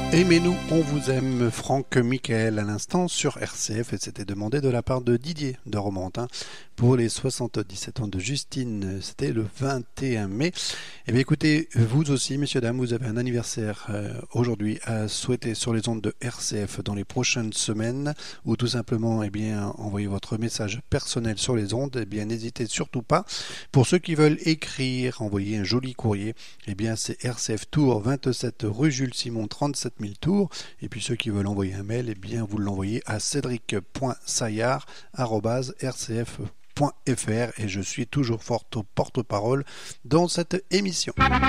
Aimez-nous, on vous aime, Franck Michael à l'instant sur RCF, et c'était demandé de la part de Didier de Romorantin pour les 77 ans de Justine, c'était le 21 mai. Eh bien écoutez, vous aussi messieurs dames, vous avez un anniversaire aujourd'hui à souhaiter sur les ondes de RCF dans les prochaines semaines, ou tout simplement eh bien envoyez votre message personnel sur les ondes, eh bien n'hésitez surtout pas. Pour ceux qui veulent écrire, envoyer un joli courrier, eh bien c'est RCF Tours 27 rue Jules Simon 37 000 Tours, et puis ceux qui veulent envoyer un mail, eh bien vous l'envoyez à cédric.saillard@rcf.fr, et je suis toujours porte-parole dans cette émission.